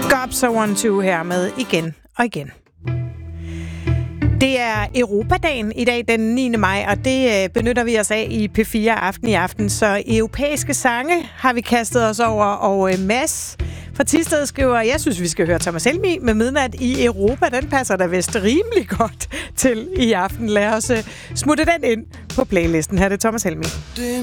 Scops og 1-2 her med igen og igen. Det er Europadagen i dag, den 9. maj, og det benytter vi os af i P4 Aften i aften. Så europæiske sange har vi kastet os over, og Mads fra Thisted skriver, jeg synes, vi skal høre Thomas Helmig med Midnat i Europa. Den passer da vist rimelig godt til i aften. Lad os smutte den ind på playlisten. Her er det Thomas Helmig.